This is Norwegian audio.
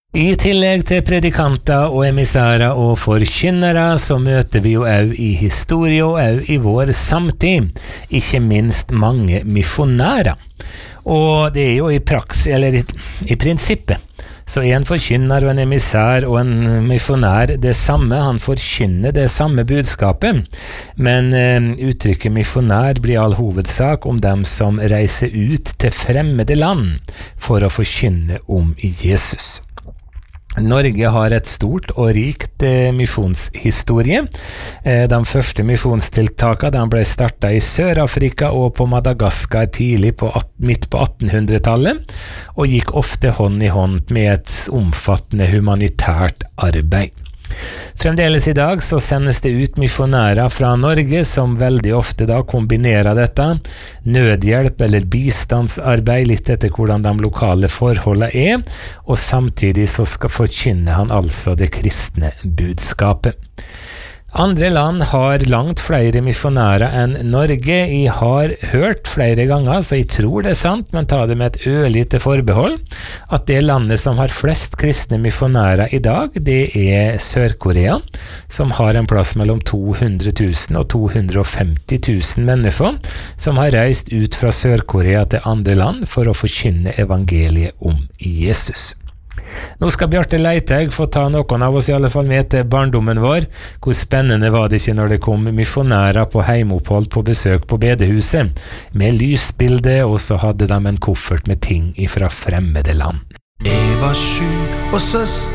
I tillegg til predikanter og emissærer og forkynnere så møter vi jo også i historie og også i vår samtid, ikke minst mange misjonærer. Og det jo i praksis, eller i prinsippet, så en forkynner og en emissær og en misjonær det samme, han forkynner det samme budskapet, men uttrykket misjonær blir i all hovedsak om dem som reiser ut til fremmede land for å forkynne om Jesus. Norge har et stort og rikt misjonshistorie. De første misjonstiltakene ble startet i Sør-Afrika og på Madagaskar midt på 1800-tallet, og gikk ofte hånd i hånd med et omfattende humanitært arbeid. Fremdeles i dag så sendes det ut misjonærer fra Norge som veldig ofte da kombinerer dette, nødhjelp eller bistandsarbeid litt etter hvordan de lokale forholdene og samtidig så skal forkynne han altså det kristne budskapet. Andre land har langt flere misjonærer enn Norge. Jeg har hørt flere ganger, så jeg tror det sant, men ta det med et ørlite forbehold, at det landet som har flest kristne misjonærer i dag, det Sør-Korea, som har en plass mellom 200 000 og 250 000 mennesker, som har reist ut fra Sør-Korea til andre land for å forkynne evangeliet om Jesus. Nå skal Bjarte Leithaug få ta noen av oss i alle fall med til barndommen vår. Hvor spennende var det ikke når det kom misjonærer på heimopphold på besøk på bedehuset, med lysbilde, og så hadde de en koffert med ting fra fremmede land. Jeg var syk, og søster